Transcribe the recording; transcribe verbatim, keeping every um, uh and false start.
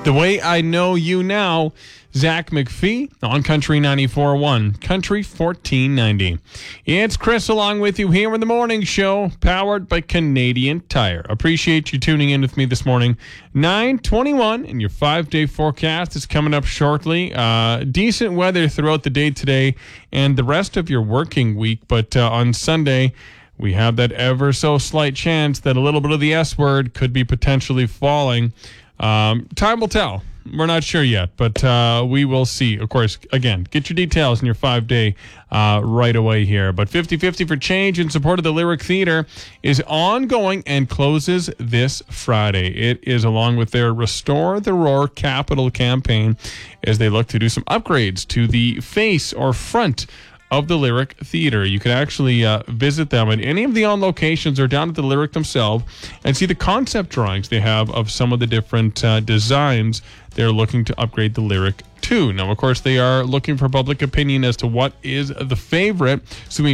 The Way I Know You Now, Zach McPhee on Country ninety-four point one, Country fourteen ninety. It's Chris along with you here in the morning show, powered by Canadian Tire. Appreciate you tuning in with me this morning. nine twenty-one, and your five-day forecast is coming up shortly. Uh, decent weather throughout the day today and the rest of your working week, but uh, on Sunday, we have that ever so slight chance that a little bit of the S word could be potentially falling. Um, time will tell. We're not sure yet, but uh, we will see. Of course, again, get your details in your five-day uh, right away here. But fifty-fifty for Change in support of the Lyric Theatre is ongoing and closes this Friday. It is along with their Restore the Roar Capital campaign as they look to do some upgrades to the face or front of the Lyric Theatre. You can actually uh, visit them at any of the on locations or down at the Lyric themselves and see the concept drawings they have of some of the different uh, designs they're looking to upgrade the Lyric to. Now, of course, they are looking for public opinion as to what is the favorite, so we